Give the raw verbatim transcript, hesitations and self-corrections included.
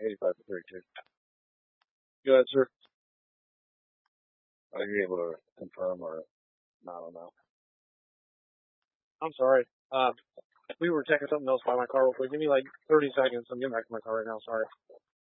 eighty-five to thirty-two. Go ahead, sir. Are you able to confirm or not on that? I'm sorry. Uh, we were checking something else by my car real quick. Give me like thirty seconds. I'm getting back to my car right now. Sorry.